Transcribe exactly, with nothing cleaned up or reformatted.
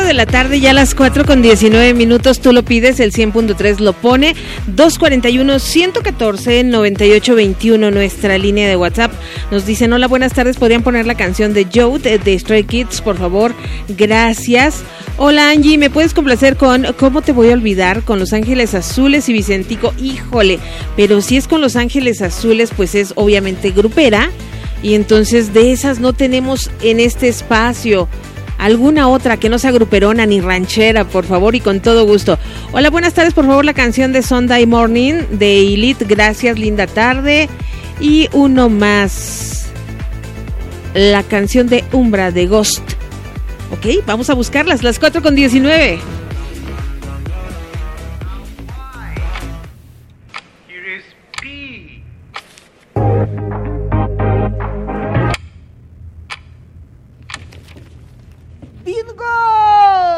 de la tarde, ya a las cuatro con diecinueve minutos, tú lo pides, el cien punto tres lo pone, dos cuarenta y uno, ciento catorce, noventa y ocho veintiuno, nuestra línea de WhatsApp. Nos dicen, hola, buenas tardes, ¿podrían poner la canción de Joe de, de Stray Kids, por favor? Gracias. Hola Angie, ¿me puedes complacer con ¿Cómo te voy a olvidar? Con Los Ángeles Azules y Vicentico? Híjole, pero si es con Los Ángeles Azules, pues es obviamente grupera, y entonces de esas no tenemos en este espacio. Alguna otra que no sea gruperona ni ranchera, por favor, y con todo gusto. Hola, buenas tardes, por favor, la canción de Sunday Morning de Elite, gracias, linda tarde. Y uno más, la canción de Umbra de Ghost. Ok, vamos a buscarlas, las cuatro con diecinueve. Bingo!